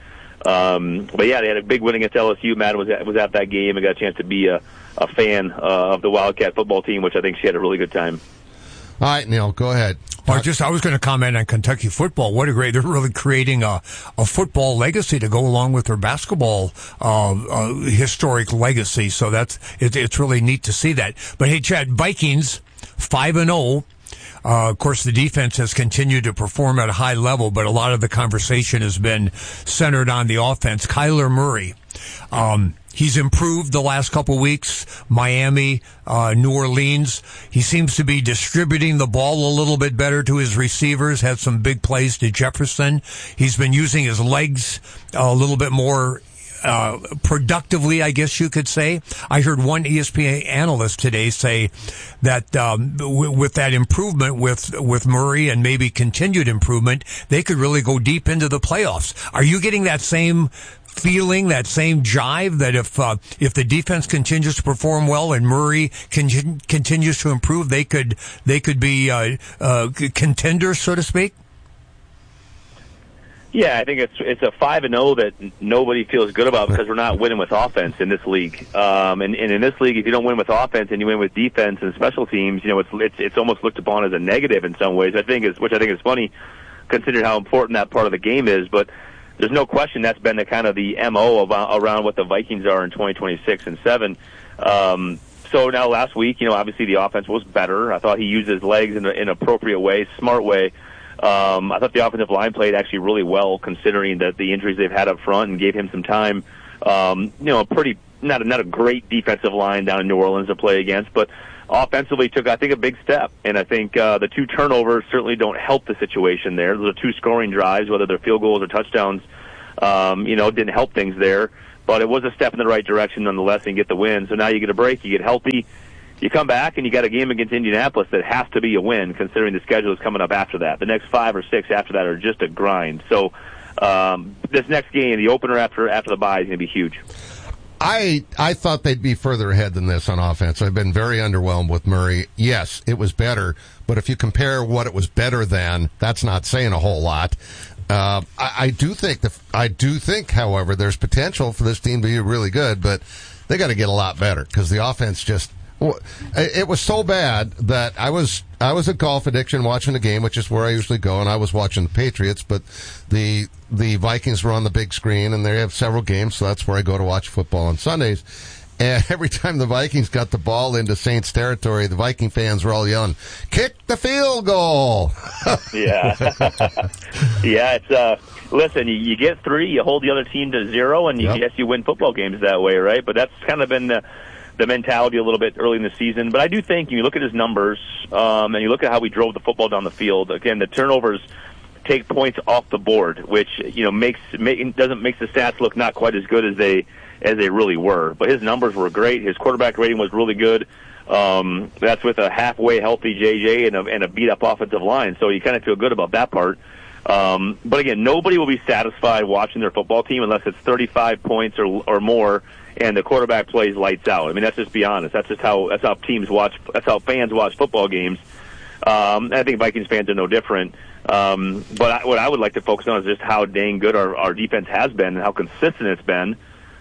Um, but yeah, they had a big win against L S U. Matt was at, was at that game and got a chance to be a, a fan uh, of the Wildcat football team, which I think she had a really good time. All right, Neil, go ahead. Well, I just I was going to comment on Kentucky football. What a great! They're really creating a a football legacy to go along with their basketball uh, uh, historic legacy. So that's it, it's really neat to see that. But hey, Chad, Vikings five and zero. Uh, of course, the defense has continued to perform at a high level, but a lot of the conversation has been centered on the offense. Kyler Murray. Um, He's improved the last couple weeks. Miami, uh, New Orleans. He seems to be distributing the ball a little bit better to his receivers, had some big plays to Jefferson. He's been using his legs a little bit more uh productively, I guess you could say. I heard one E S P N analyst today say that um w- with that improvement with with Murray and maybe continued improvement, they could really go deep into the playoffs. Are you getting that same feeling, that same jive, that if uh, if the defense continues to perform well and Murray con- continues to improve, they could they could be uh, uh, contenders, so to speak? Yeah, I think it's it's a five and zero that nobody feels good about because we're not winning with offense in this league. Um, and, and in this league, if you don't win with offense and you win with defense and special teams, you know, it's it's it's almost looked upon as a negative in some ways. I think is which I think is funny, considering how important that part of the game is. But there's no question that's been the kind of the M O about, around what the Vikings are in twenty twenty-six and seven. Um, so now last week, you know, obviously the offense was better. I thought he used his legs in, a, in an appropriate way, smart way. Um, I thought the offensive line played actually really well, considering that the injuries they've had up front, and gave him some time. Um, you know, a pretty not a, not a great defensive line down in New Orleans to play against, but offensively took, I think, a big step. And I think uh, the two turnovers certainly don't help the situation there. Those are two scoring drives, whether they're field goals or touchdowns. Um, you know, didn't help things there, but it was a step in the right direction nonetheless, and get the win. So now you get a break, you get healthy. You come back and you got a game against Indianapolis that has to be a win, considering the schedule is coming up after that. The next five or six after that are just a grind. So um, this next game, the opener after after the bye, is going to be huge. I I thought they'd be further ahead than this on offense. I've been very underwhelmed with Murray. Yes, it was better, but if you compare what it was better than, that's not saying a whole lot. Uh, I, I do think the I do think, however, there's potential for this team to be really good, but they got to get a lot better because the offense just. It was so bad that I was I was at Golf Addiction watching the game, which is where I usually go, and I was watching the Patriots, but the the Vikings were on the big screen, and they have several games, so that's where I go to watch football on Sundays. And every time the Vikings got the ball into Saints territory, the Viking fans were all yelling, "Kick the field goal!" yeah, yeah. It's uh, listen, you, you get three, you hold the other team to zero, and you, yep. yes, you win football games that way, right? But that's kind of been the the mentality a little bit early in the season. But I do think you look at his numbers, um, and you look at how we drove the football down the field. Again, the turnovers take points off the board, which, you know, makes, make, doesn't makes the stats look not quite as good as they, as they really were. But his numbers were great. His quarterback rating was really good. Um, that's with a halfway healthy J J and a, and a beat up offensive line. So you kind of feel good about that part. Um, but again, nobody will be satisfied watching their football team unless it's thirty-five points or, or more, and the quarterback plays lights out. I mean, let's just be honest. That's just how that's how teams watch. That's how fans watch football games. Um, and I think Vikings fans are no different. Um, but I, what I would like to focus on is just how dang good our, our defense has been and how consistent it's been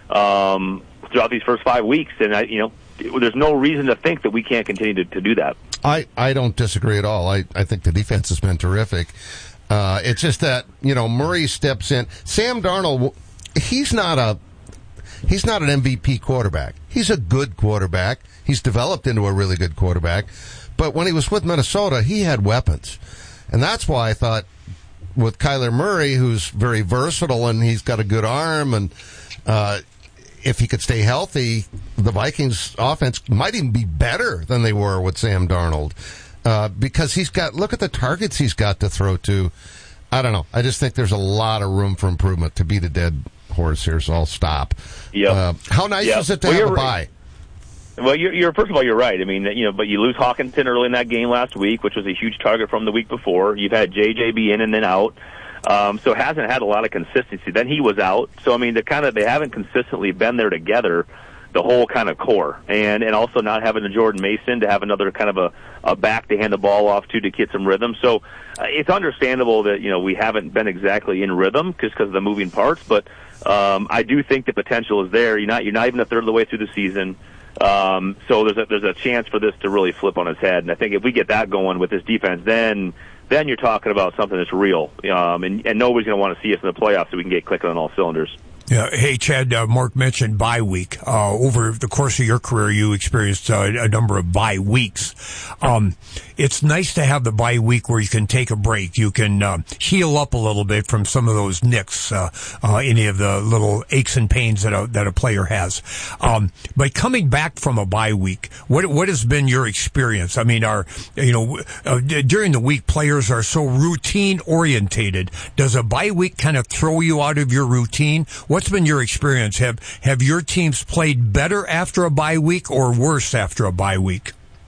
um, throughout these first five weeks. And I, you know, there's no reason to think that we can't continue to, to do that. I, I don't disagree at all. I, I think the defense has been terrific. Uh, it's just that, you know, Murray steps in. Sam Darnold, he's not a, he's not an M V P quarterback. He's a good quarterback. He's developed into a really good quarterback. But when he was with Minnesota, he had weapons. And that's why I thought with Kyler Murray, who's very versatile and he's got a good arm, and, uh, if he could stay healthy, the Vikings offense might even be better than they were with Sam Darnold. Uh, because he's got, look at the targets he's got to throw to. I don't know. I just think there's a lot of room for improvement. To beat a dead horse here, so I'll stop. Yep. Uh, how nice yep. is it to well, have a right. bye? Well, you're, you're, first of all, you're right. I mean, you know, but you lose Hawkinson early in that game last week, which was a huge target from the week before. You've had J J be in and then out. Um, so hasn't had a lot of consistency. Then he was out. So, I mean, they kind of, they haven't consistently been there together, the whole kind of core, and and also not having a Jordan Mason to have another kind of a, a back to hand the ball off to to get some rhythm. So uh, it's understandable that, you know, we haven't been exactly in rhythm just because of the moving parts, but um, I do think the potential is there. You're not you're not even a third of the way through the season, um, so there's a, there's a chance for this to really flip on its head. And I think if we get that going with this defense, then then you're talking about something that's real, um, and, and nobody's going to want to see us in the playoffs so we can get clicking on all cylinders. Yeah. Hey, Chad, uh, Mark mentioned bye week. Uh, over the course of your career, you experienced uh, a number of bye weeks. Um, it's nice to have the bye week where you can take a break. You can uh, heal up a little bit from some of those nicks, uh, uh, any of the little aches and pains that a, that a player has. Um, but coming back from a bye week, what what has been your experience? I mean, are you know uh, during the week players are so routine orientated. Does a bye week kind of throw you out of your routine? What's been your experience? Have have your teams played better after a bye week or worse after a bye week?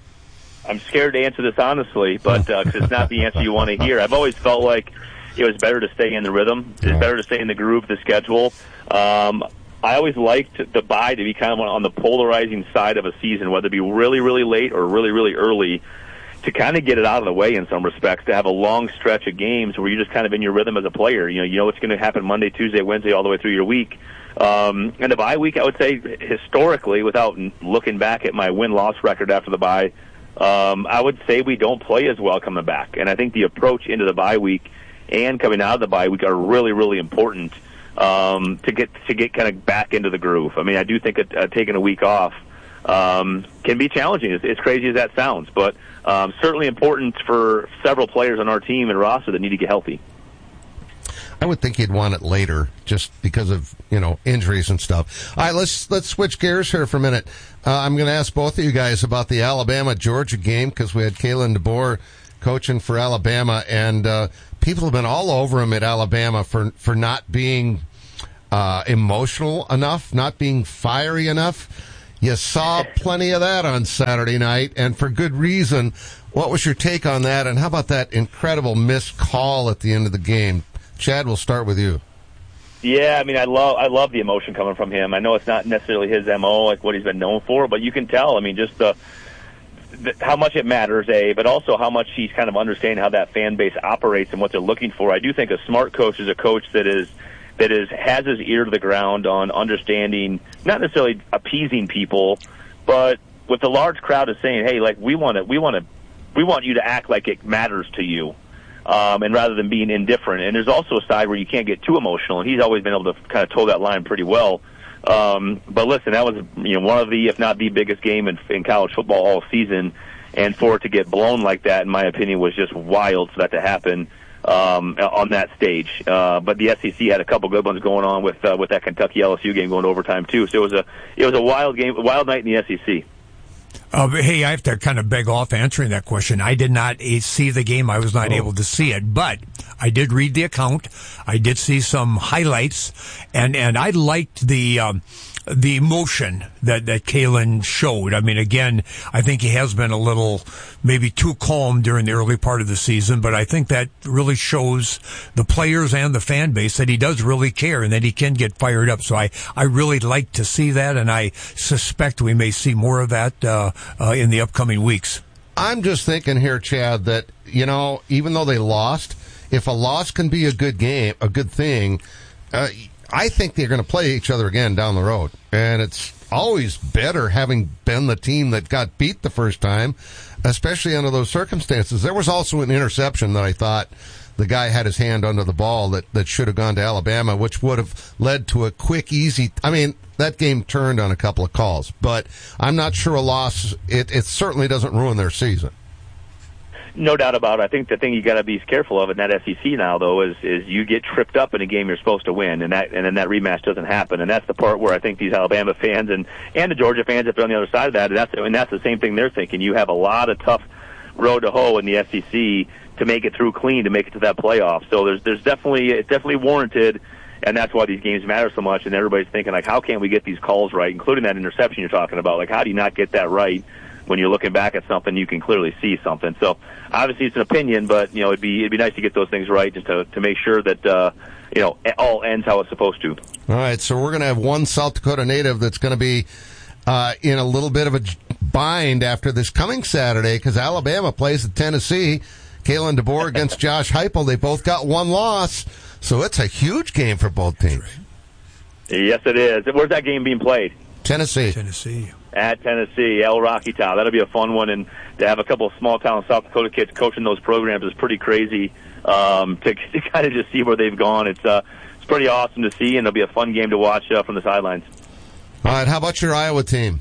I'm scared to answer this honestly, but uh, 'cause it's not the answer you want to hear. I've always felt like it was better to stay in the rhythm. It's better to stay in the groove of the schedule. Um, I always liked the bye to be kind of on the polarizing side of a season, whether it be really, really late or really, really early, to kind of get it out of the way in some respects, to have a long stretch of games where you're just kind of in your rhythm as a player. You know, you know what's going to happen Monday, Tuesday, Wednesday, all the way through your week. Um, and the bye week, I would say, historically, without looking back at my win-loss record after the bye, um, I would say we don't play as well coming back. And I think the approach into the bye week and coming out of the bye week are really, really important um, to get to get kind of back into the groove. I mean, I do think it, uh, taking a week off um, can be challenging, as, as crazy as that sounds. But um, certainly important for several players on our team and roster that need to get healthy. I would think he'd want it later, just because of, you know, injuries and stuff. All right, let's let's switch gears here for a minute. Uh, I'm going to ask both of you guys about the Alabama-Georgia game, because we had Kalen DeBoer coaching for Alabama, and uh, people have been all over him at Alabama for for not being uh, emotional enough, not being fiery enough. You saw plenty of that on Saturday night, and for good reason. What was your take on that, and how about that incredible missed call at the end of the game? Chad, we'll start with you. Yeah, I mean, I love I love the emotion coming from him. I know it's not necessarily his M O, like what he's been known for, but you can tell. I mean, just the, the how much it matters, A, but also how much he's kind of understanding how that fan base operates and what they're looking for. I do think a smart coach is a coach that is that is has his ear to the ground on understanding, not necessarily appeasing people, but with the large crowd is saying, hey, like we want to we want to we want you to act like it matters to you. Um, and rather than being indifferent. And there's also a side where you can't get too emotional, and he's always been able to kind of toe that line pretty well. Um, but listen, that was, you know, one of the, if not the biggest game in, in college football all season, and for it to get blown like that, in my opinion, was just wild for that to happen um, on that stage. Uh, but the S E C had a couple good ones going on with uh, with that Kentucky L S U game going to overtime too. So it was a it was a wild game, wild night in the S E C. Uh, hey, I have to kind of beg off answering that question. I did not see the game. I was not oh. able to see it, but I did read the account. I did see some highlights, and, and I liked the, um, the emotion that, that Kalen showed. I mean, again, I think he has been a little, maybe too calm during the early part of the season, but I think that really shows the players and the fan base that he does really care and that he can get fired up. So I, I really like to see that, and I suspect we may see more of that, uh, uh, in the upcoming weeks. I'm just thinking here, Chad, that, you know, even though they lost, if a loss can be a good game, a good thing, uh, I think they're going to play each other again down the road. And it's always better having been the team that got beat the first time, especially under those circumstances. There was also an interception that I thought the guy had his hand under the ball that, that should have gone to Alabama, which would have led to a quick, easy, I mean, that game turned on a couple of calls. But I'm not sure a loss, it, it certainly doesn't ruin their season. No doubt about it. I think the thing you got to be careful of in that S E C now, though, is is you get tripped up in a game you're supposed to win, and that and then that rematch doesn't happen. And that's the part where I think these Alabama fans and and the Georgia fans, if they're on the other side of that, and that's and that's the same thing they're thinking. You have a lot of tough road to hoe in the S E C to make it through clean, to make it to that playoff. So there's there's definitely it's definitely warranted, and that's why these games matter so much. And everybody's thinking, like, how can we get these calls right, including that interception you're talking about? Like, how do you not get that right? When you're looking back at something, you can clearly see something. So obviously it's an opinion, but you know it'd be it'd be nice to get those things right, just to to make sure that uh, you know it all ends how it's supposed to. All right, so we're going to have one South Dakota native that's going to be uh, in a little bit of a bind after this coming Saturday, because Alabama plays at Tennessee. Kalen DeBoer against Josh Heupel. They both got one loss, so it's a huge game for both teams. Yes, it is. Where's that game being played? Tennessee. Tennessee. At Tennessee, El Rocky Top. That'll be a fun one, and to have a couple of small-town South Dakota kids coaching those programs is pretty crazy. Um, to, to kind of just see where they've gone, it's uh, it's pretty awesome to see, and it'll be a fun game to watch uh, from the sidelines. All right, how about your Iowa team?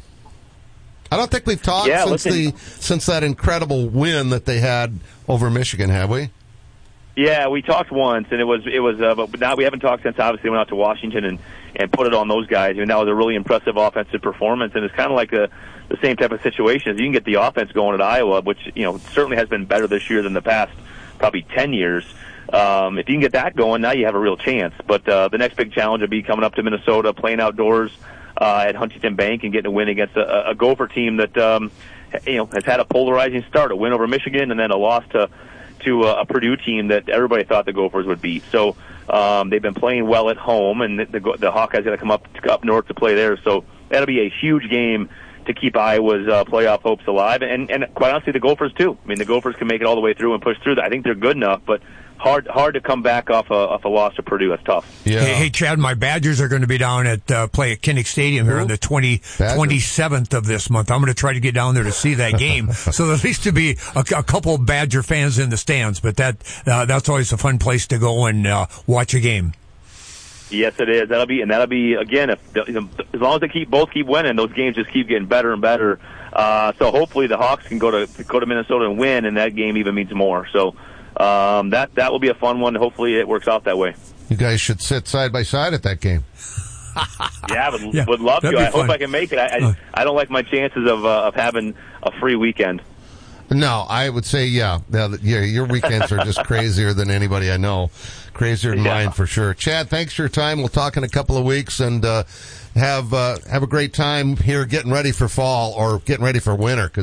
I don't think we've talked yeah, since listen, the since that incredible win that they had over Michigan, have we? Yeah, we talked once, and it was it was, uh, but now we haven't talked since. Obviously, went out to Washington and. and put it on those guys. I mean, that was a really impressive offensive performance, and it's kind of like a, the same type of situation. As you can get the offense going at Iowa, which, you know, certainly has been better this year than the past probably ten years. Um, if you can get that going, now you have a real chance. But uh, the next big challenge will be coming up to Minnesota, playing outdoors uh, at Huntington Bank and getting a win against a, a Gopher team that, um, you know, has had a polarizing start, a win over Michigan and then a loss to, to a, a Purdue team that everybody thought the Gophers would beat. So, Um, they've been playing well at home, and the, the, the Hawkeyes got to come up up north to play there. So that'll be a huge game to keep Iowa's uh, playoff hopes alive, and, and quite honestly, the Gophers too. I mean, the Gophers can make it all the way through and push through. I think they're good enough, but hard hard to come back off a, off a loss to Purdue. That's tough. Yeah. Hey, hey, Chad, my Badgers are going to be down at uh, play at Kinnick Stadium here on the twenty, twenty-seventh of this month. I'm going to try to get down there to see that game. So at least to be a, a couple of Badger fans in the stands, but that uh, that's always a fun place to go and uh, watch a game. Yes, it is. That'll be, and that'll be again. If you know, as long as they keep both keep winning, those games just keep getting better and better. Uh, so hopefully the Hawks can go to go to Minnesota and win, and that game even means more. So um, that that will be a fun one. Hopefully it works out that way. You guys should sit side by side at that game. Yeah, I would, Yeah, would love to. I fun. hope I can make it. I, I, I don't like my chances of uh, of having a free weekend. No, I would say, yeah. Yeah, yeah, your weekends are just crazier than anybody I know. Crazier than Yeah. mine, for sure. Chad, thanks for your time. We'll talk in a couple of weeks, and uh, have uh, have a great time here getting ready for fall or getting ready for winter. 'Cause